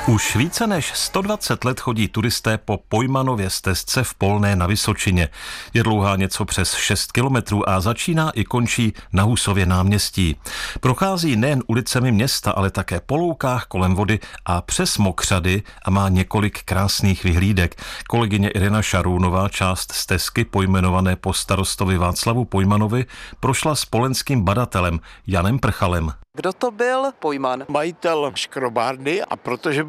Už více než 120 let chodí turisté po Pojmanově stezce v Polné na Vysočině. Je dlouhá něco přes 6 kilometrů a začíná i končí na Husově náměstí. Prochází nejen ulicemi města, ale také po loukách kolem vody a přes mokřady a má několik krásných vyhlídek. Kolegyně Irena Šarůnová část stezky pojmenované po starostovi Václavu Pojmanovi prošla s polenským badatelem Janem Prchalem. Kdo to byl Pojman? Majitel škrobárny, a protože